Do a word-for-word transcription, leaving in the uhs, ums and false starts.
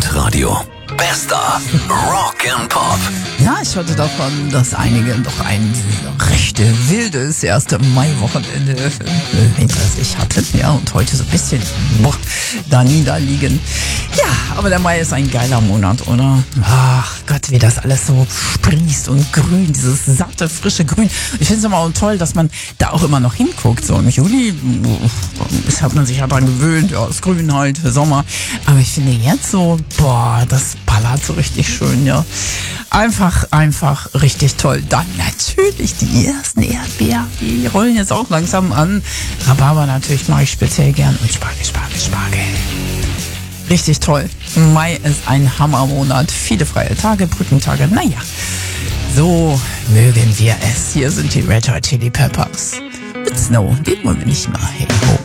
Abendradio. Bester Rock and Pop. Ja, ich hörte davon, dass einige doch ein recht wildes erste Mai-Wochenende hinter sich hatten. Ja, und heute so ein bisschen boah, da niederliegen. Ja, aber der Mai ist ein geiler Monat, oder? Ach Gott, wie das alles so sprießt und grün, dieses satte, frische Grün. Ich finde es immer auch toll, dass man da auch immer noch hinguckt. So im Juli hat man sich ja dran gewöhnt, ja, das Grün halt, Sommer. Aber ich finde jetzt so, boah, das ballert so richtig schön, ja. Einfach, einfach richtig toll. Dann natürlich die ersten Erdbeeren, die rollen jetzt auch langsam an. Rhabarber natürlich mag ich speziell gern und Spargel, Spargel, Spargel. Richtig toll. Mai ist ein Hammermonat. Viele freie Tage, Brückentage. Naja, so mögen wir es. Hier sind die Red Hot Chili Peppers. Mit Snow, den wollen wir nicht mal. Hey ho.